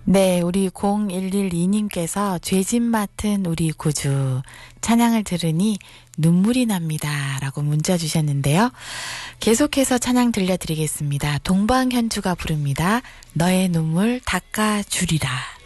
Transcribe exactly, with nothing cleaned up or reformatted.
네, 우리 공일일이 님께서 죄짐 맡은 우리 구주 찬양을 들으니 눈물이 납니다 라고 문자 주셨는데요. 계속해서 찬양 들려드리겠습니다. 동방현주가 부릅니다. 너의 눈물 닦아주리라.